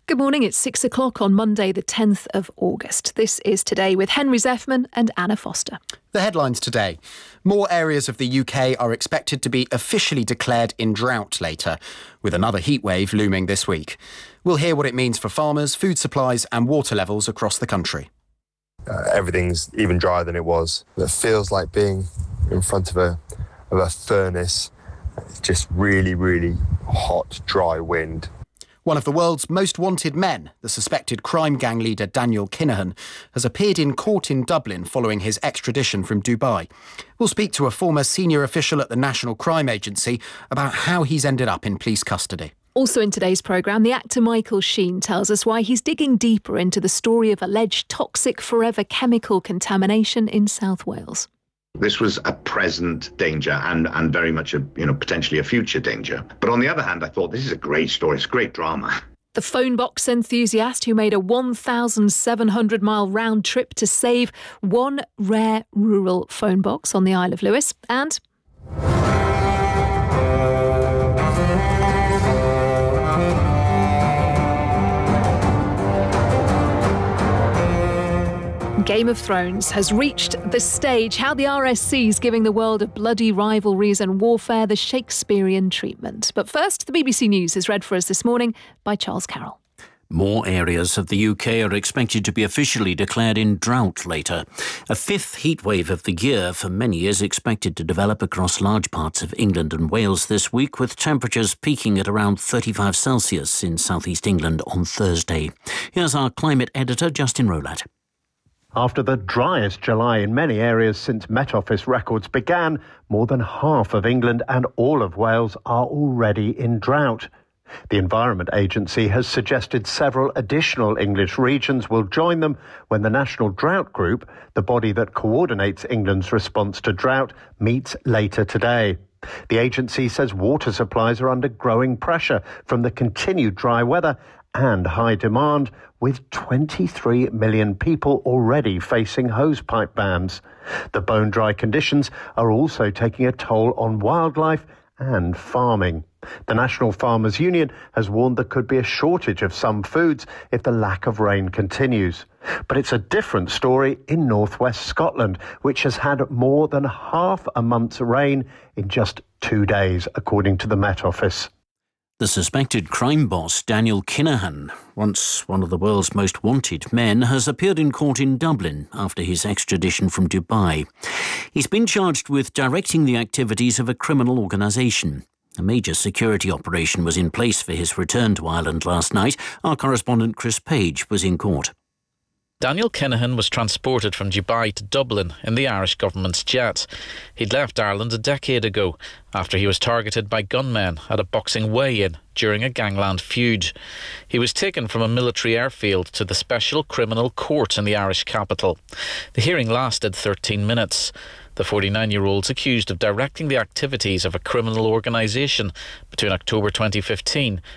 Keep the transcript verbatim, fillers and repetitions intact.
Good morning, it's six o'clock on Monday the tenth of August. This is Today with Henry Zeffman and Anna Foster. The headlines today. More areas of the U K are expected to be officially declared in drought later, with another heatwave looming this week. We'll hear what it means for farmers, food supplies and water levels across the country. Uh, everything's even drier than it was. It feels like being in front of a, of a furnace. It's just really, really hot, dry wind. One of the world's most wanted men, the suspected crime gang leader Daniel Kinahan, has appeared in court in Dublin following his extradition from Dubai. We'll speak to a former senior official at the National Crime Agency about how he's ended up in police custody. Also in today's programme, the actor Michael Sheen tells us why he's digging deeper into the story of alleged toxic forever chemical contamination in South Wales. This was a present danger and, and very much a, you know, potentially a future danger. But on the other hand, I thought this is a great story. It's great drama. The phone box enthusiast who made a one thousand seven hundred mile round trip to save one rare rural phone box on the Isle of Lewis. And Game of Thrones has reached the stage, how the R S C's giving the world of bloody rivalries and warfare the Shakespearean treatment. But first, the B B C News is read for us this morning by Charles Carroll. More areas of the U K are expected to be officially declared in drought later. A fifth heatwave of the year for many is expected to develop across large parts of England and Wales this week, with temperatures peaking at around thirty-five Celsius in southeast England on Thursday. Here's our climate editor, Justin Rowlatt. After the driest July in many areas since Met Office records began, more than half of England and all of Wales are already in drought. The Environment Agency has suggested several additional English regions will join them when the National Drought Group, the body that coordinates England's response to drought, meets later today. The agency says water supplies are under growing pressure from the continued dry weather and high demand, with twenty-three million people already facing hosepipe bans. The bone-dry conditions are also taking a toll on wildlife and farming. The National Farmers Union has warned there could be a shortage of some foods if the lack of rain continues. But it's a different story in northwest Scotland, which has had more than half a month's rain in just two days, according to the Met Office. The suspected crime boss, Daniel Kinahan, once one of the world's most wanted men, has appeared in court in Dublin after his extradition from Dubai. He's been charged with directing the activities of a criminal organisation. A major security operation was in place for his return to Ireland last night. Our correspondent Chris Page was in court. Daniel Kinahan was transported from Dubai to Dublin in the Irish government's jet. He'd left Ireland a decade ago after he was targeted by gunmen at a boxing weigh-in during a gangland feud. He was taken from a military airfield to the Special Criminal Court in the Irish capital. The hearing lasted thirteen minutes. The forty-nine-year-old's accused of directing the activities of a criminal organisation between October twenty fifteen